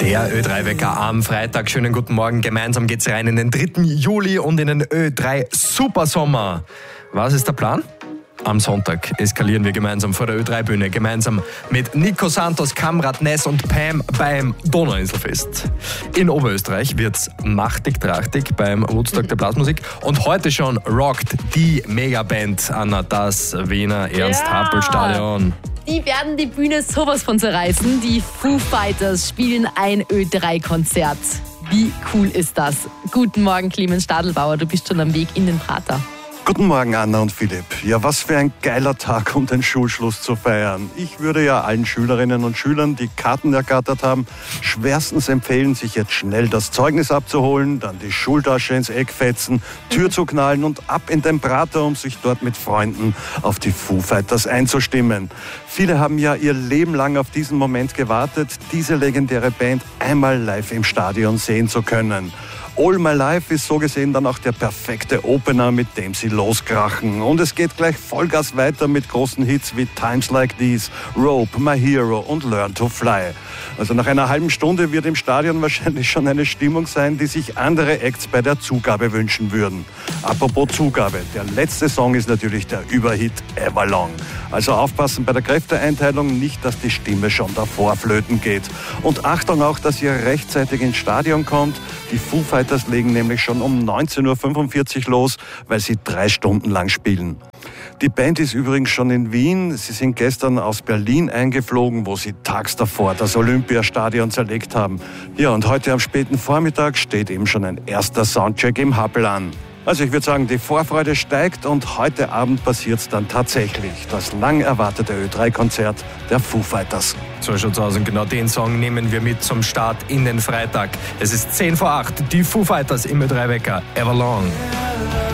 Der Ö3-Wecker am Freitag. Schönen guten Morgen. Gemeinsam geht's rein in den 3. Juli und in den Ö3 Supersommer. Was ist der Plan? Am Sonntag eskalieren wir gemeinsam vor der Ö3-Bühne, gemeinsam mit Nico Santos, Kamrat, Ness und Pam beim Donauinselfest. In Oberösterreich wird's machtig-trachtig beim Woodstock der Blasmusik. Und heute schon rockt die Megaband, Anna, das Wiener Ernst-Happel-Stadion. Die werden die Bühne sowas von zerreißen. Die Foo Fighters spielen ein Ö3-Konzert. Wie cool ist das? Guten Morgen, Clemens Stadelbauer, du bist schon am Weg in den Prater. Guten Morgen, Anna und Philipp. Ja, was für ein geiler Tag, um den Schulschluss zu feiern. Ich würde ja allen Schülerinnen und Schülern, die Karten ergattert haben, schwerstens empfehlen, sich jetzt schnell das Zeugnis abzuholen, dann die Schultasche ins Eck fetzen, Tür zu knallen und ab in den Prater, um sich dort mit Freunden auf die Foo Fighters einzustimmen. Viele haben ja ihr Leben lang auf diesen Moment gewartet, diese legendäre Band einmal live im Stadion sehen zu können. All My Life ist so gesehen dann auch der perfekte Opener, mit dem sie loskrachen. Und es geht gleich Vollgas weiter mit großen Hits wie Times Like These, Rope, My Hero und Learn to Fly. Also nach einer halben Stunde wird im Stadion wahrscheinlich schon eine Stimmung sein, die sich andere Acts bei der Zugabe wünschen würden. Apropos Zugabe, der letzte Song ist natürlich der Überhit Everlong. Also aufpassen bei der Kräfteeinteilung, nicht, dass die Stimme schon davor flöten geht. Und Achtung auch, dass ihr rechtzeitig ins Stadion kommt. Die Foo Fighters legen nämlich schon um 19.45 Uhr los, weil sie 3 Stunden lang spielen. Die Band ist übrigens schon in Wien. Sie sind gestern aus Berlin eingeflogen, wo sie tags davor das Olympiastadion zerlegt haben. Ja, und heute am späten Vormittag steht eben schon ein erster Soundcheck im Happel an. Also ich würde sagen, die Vorfreude steigt und heute Abend passiert es dann tatsächlich. Das lang erwartete Ö3-Konzert der Foo Fighters. So schaut's aus und genau den Song nehmen wir mit zum Start in den Freitag. Es ist 7:50, die Foo Fighters im Ö3-Wecker, Everlong.